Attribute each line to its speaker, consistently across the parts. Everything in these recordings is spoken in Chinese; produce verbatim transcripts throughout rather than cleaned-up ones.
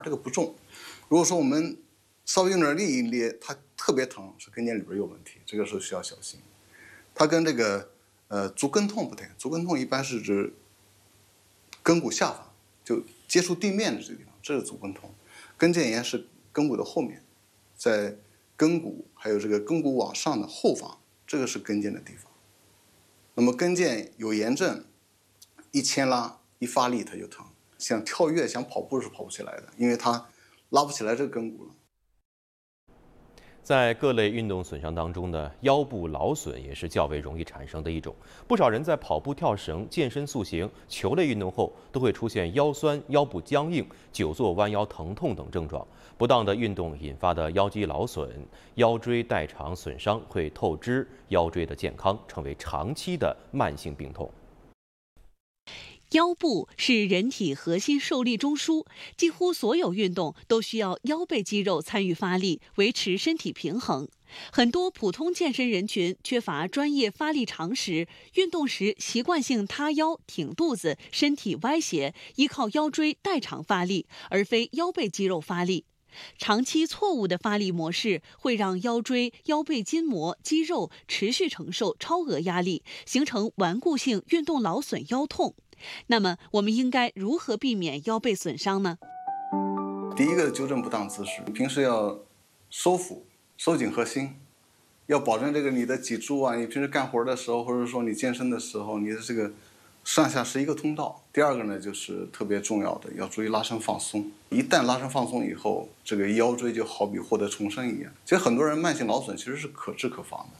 Speaker 1: 这个不重。如果说我们稍微用点力一捏，它特别疼，是跟腱里边有问题，这个时候需要小心。它跟这个呃足跟痛不同，足跟痛一般是指跟骨下方，就接触地面的这个地方，这是足跟痛。跟腱炎是跟骨的后面，在跟骨还有这个跟骨往上的后方，这个是跟腱的地方。那么跟腱有炎症，一牵拉一发力它就疼，想跳跃想跑步是跑不起来的，因为它拉不起来这个跟骨了。
Speaker 2: 在各类运动损伤当中呢，腰部劳损也是较为容易产生的一种。不少人在跑步、跳绳、健身塑形、球类运动后，都会出现腰酸、腰部僵硬、久坐弯腰疼痛等症状。不当的运动引发的腰肌劳损、腰椎代偿损伤会透支腰椎的健康，成为长期的慢性病痛。
Speaker 3: 腰部是人体核心受力中枢，几乎所有运动都需要腰背肌肉参与发力，维持身体平衡。很多普通健身人群缺乏专业发力常识，运动时习惯性塌腰、挺肚子，身体歪斜，依靠腰椎代偿发力，而非腰背肌肉发力。长期错误的发力模式会让腰椎、腰背筋膜、肌肉持续承受超额压力，形成顽固性运动劳损腰痛。那么，我们应该如何避免腰背损伤呢？
Speaker 1: 第一个，纠正不当姿势，平时要收腹、收紧核心，要保证这个你的脊柱啊，你平时干活的时候，或者说你健身的时候，你的这个上下是一个通道。第二个呢，就是特别重要的，要注意拉伸放松。一旦拉伸放松以后，这个腰椎就好比获得重生一样。其实很多人慢性劳损其实是可治可防的。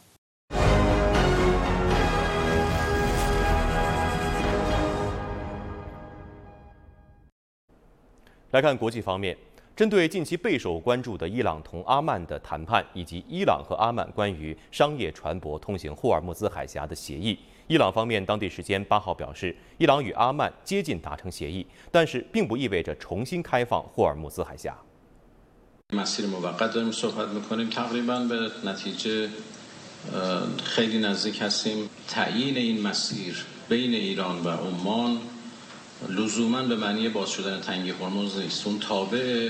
Speaker 2: 来看国际方面，针对近期备受关注的伊朗同阿曼的谈判，以及伊朗和阿曼关于商业船舶通行霍尔木兹海峡的协议，伊朗方面当地时间八号表示，伊朗与阿曼接近达成协议，但是并不意味着重新开放霍尔木兹海峡。
Speaker 4: مسیر موقت داریم صحبت می‌کنیم تقریباً به نتیجه خیلی نزدیک هستیم تعیین این مسیر بین ایران و عمان لزوما به معنی باز شدن تنگی هرمز نیست اون تابع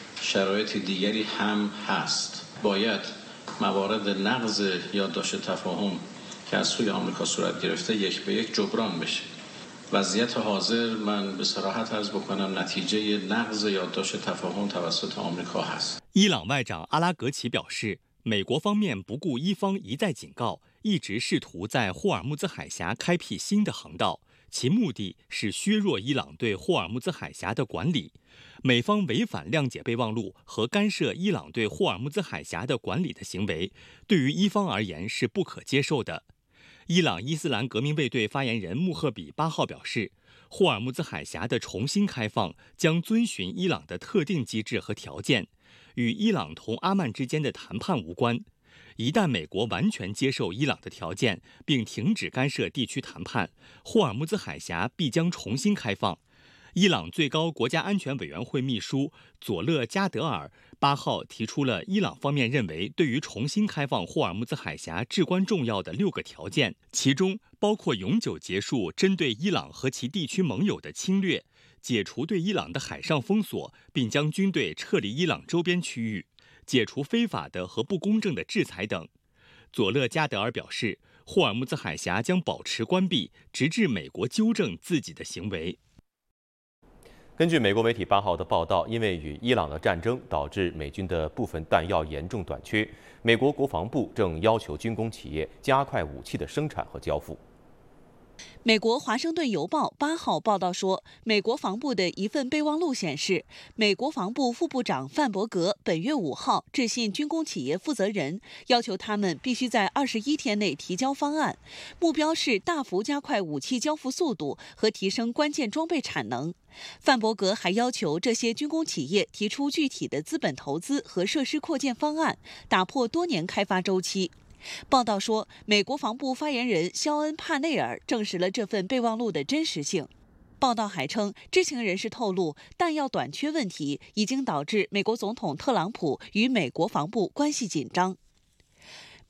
Speaker 4: شرایط دیگری هم هست باید موارد نقض یادداشت تفاهم که از سوی آمریکا صورت گرفته یک به یک جبران بشه وضعیت حاضر من به صراحت عرض بکنم نتیجه نقض یادداشت تفاهم توسط آمریکا هست
Speaker 5: 伊朗外长阿拉格齐表示，美国方面不顾伊方一再警告，一直试图在霍尔木兹海峡开辟新的航道，其目的是削弱伊朗对霍尔木兹海峡的管理。美方违反谅解备忘录和干涉伊朗对霍尔木兹海峡的管理的行为，对于伊方而言是不可接受的。伊朗伊斯兰革命卫队发言人穆赫比八号表示，霍尔木兹海峡的重新开放将遵循伊朗的特定机制和条件，与伊朗同阿曼之间的谈判无关。一旦美国完全接受伊朗的条件，并停止干涉地区谈判，霍尔木兹海峡必将重新开放。伊朗最高国家安全委员会秘书佐勒加德尔八号提出了伊朗方面认为对于重新开放霍尔木兹海峡至关重要的六个条件，其中包括永久结束针对伊朗和其地区盟友的侵略，解除对伊朗的海上封锁，并将军队撤离伊朗周边区域，解除非法的和不公正的制裁等。佐勒加德尔表示，霍尔木兹海峡将保持关闭，直至美国纠正自己的行为。
Speaker 2: 根据美国媒体八号的报道，因为与伊朗的战争导致美军的部分弹药严重短缺，美国国防部正要求军工企业加快武器的生产和交付。
Speaker 3: 美国《华盛顿邮报》八号报道说，美国防部的一份备忘录显示，美国防部副部长范伯格本月五号致信军工企业负责人，要求他们必须在二十一天内提交方案，目标是大幅加快武器交付速度和提升关键装备产能。范伯格还要求这些军工企业提出具体的资本投资和设施扩建方案，打破多年开发周期。报道说，美国防部发言人肖恩·帕内尔证实了这份备忘录的真实性。报道还称，知情人士透露，弹药短缺问题已经导致美国总统特朗普与美国防部关系紧张。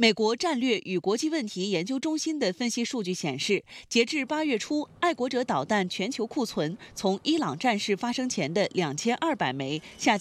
Speaker 3: 美国战略与国际问题研究中心的分析数据显示，截至八月初，爱国者导弹全球库存从伊朗战事发生前的两千二百枚下